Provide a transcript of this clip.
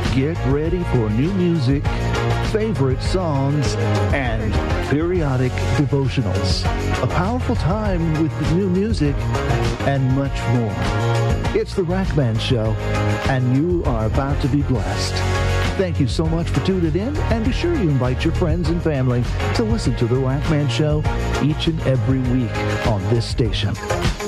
Get ready for new music, favorite songs, and periodic devotionals. A powerful time with new music and much more. It's the Rack Band Show, and you are about to be blessed. Thank you so much for tuning in, and be sure you invite your friends and family to listen to the Rack Band Show each and every week on this station.